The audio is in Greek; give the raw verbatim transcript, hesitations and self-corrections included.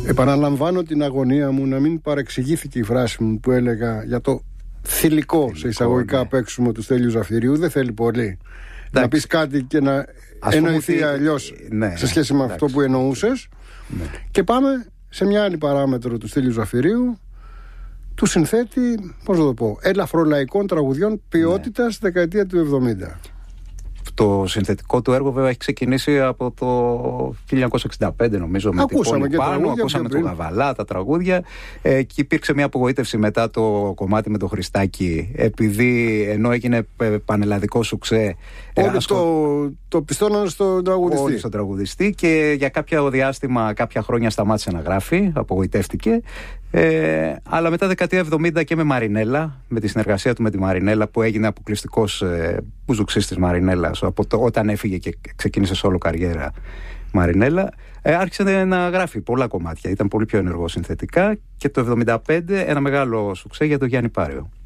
Επαναλαμβάνω την αγωνία μου να μην παρεξηγήθηκε η φράση μου που έλεγα για το θηλυκό, θηλυκό σε εισαγωγικά ναι. παίξιμο του Στέλιου Ζαφυρίου. Δεν θέλει πολύ. Εντάξει. Να πεις κάτι και να Ας εννοηθεί ότι... αλλιώς ναι, σε σχέση με εντάξει. αυτό που εννοούσες. Ναι. Και πάμε σε μια άλλη παράμετρο του Στέλιου Ζαφυρίου, του συνθέτη, πώς να το πω, ελαφρολαϊκών τραγουδιών ποιότητας ναι. δεκαετία του εβδομήντα. Το συνθετικό του έργο βέβαια έχει ξεκινήσει από το χίλια εννιακόσια εξήντα πέντε νομίζω. Ακούσαμε με την και πάνω, ακούσαμε το Γαβαλά, τα τραγούδια ε, και υπήρξε μια απογοήτευση μετά το κομμάτι με το Χριστάκη, επειδή ενώ έγινε πανελλαδικό σουξέ όλοι ε, ασκο... το, το πιστώναν στον τραγουδιστή. Όλοι στον τραγουδιστή και για κάποια διάστημα, κάποια χρόνια σταμάτησε να γράφει, απογοητεύτηκε. Ε, αλλά μετά δεκαετία εβδομήντα και με Μαρινέλα, με τη συνεργασία του με τη Μαρινέλα που έγινε αποκλειστικός ε, μπουζουξής της Μαρινέλας από το, όταν έφυγε και ξεκίνησε σόλο καριέρα Μαρινέλα, ε, άρχισε να γράφει πολλά κομμάτια, ήταν πολύ πιο ενεργό συνθετικά και το εβδομήντα πέντε ένα μεγάλο σουξέ για τον Γιάννη Πάριο.